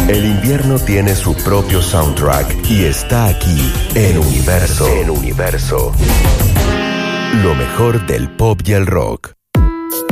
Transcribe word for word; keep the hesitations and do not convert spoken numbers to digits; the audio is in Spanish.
El invierno tiene su propio soundtrack y está aquí en Universo. En Universo. Lo mejor del pop y el rock.